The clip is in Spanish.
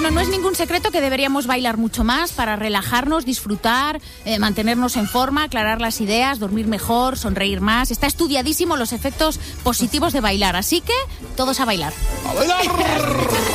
Bueno, no es ningún secreto que deberíamos bailar mucho más para relajarnos, disfrutar, mantenernos en forma, aclarar las ideas, dormir mejor, sonreír más. Está estudiadísimo los efectos positivos de bailar, así que todos a bailar. ¡A bailar!